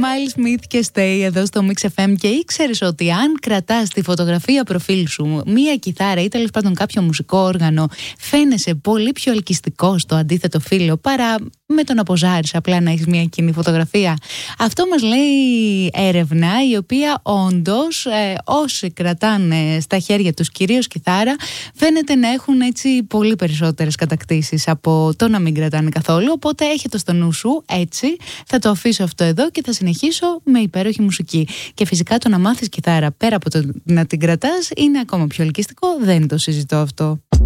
Miles Smith και Stay εδώ στο Mix FM. Και ήξερες ότι αν κρατάς τη φωτογραφία προφίλ σου μία κιθάρα ή τέλος πάντων κάποιο μουσικό όργανο, φαίνεσαι πολύ πιο ελκυστικό στο αντίθετο φύλο παρά με το να ποζάρεις απλά να έχεις μία κοινή φωτογραφία? Αυτό μας λέει έρευνα, η οποία όντως όσοι κρατάνε στα χέρια τους κυρίως κιθάρα φαίνεται να έχουν έτσι πολύ περισσότερες κατακτήσεις από το να μην κρατάνε καθόλου. Οπότε έχε το στο νου σου, έτσι θα το αφήσω αυτό εδώ και θα συνεχίσω με υπέροχη μουσική. Και φυσικά το να μάθεις κιθάρα πέρα από το να την κρατάς είναι ακόμα πιο ελκυστικό, δεν το συζητώ αυτό.